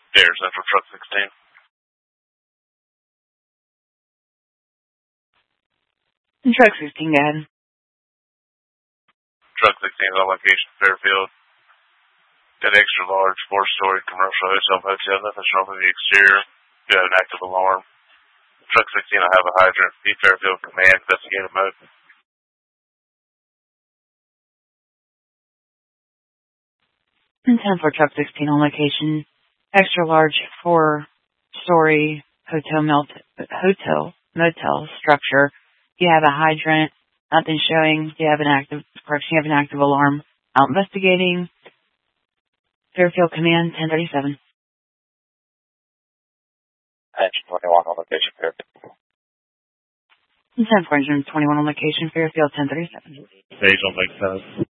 Dare Central Truck 16. Truck 16, go ahead. Truck 16 is on location, Fairfield. Got extra large, 4-story commercial hotel, nothing wrong with the exterior. Got an active alarm. Truck 16 will have a hydrant. Be Fairfield Command, investigative mode. And 10 for Truck 16 on location. Extra large, 4-story motel structure. You have a hydrant. Nothing showing. You have an active alarm. Out investigating. Fairfield Command, 1037. Engine 21 on location, Fairfield. 10 for Engine 21 on location, Fairfield, 1037. Stage on Lake 7.